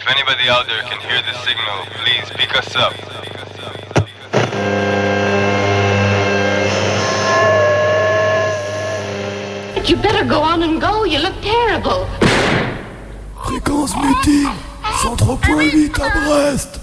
If anybody out there can hear this signal, please pick us up. But you better go on and go, you look terrible. Fréquence meeting, 103.8 à Brest.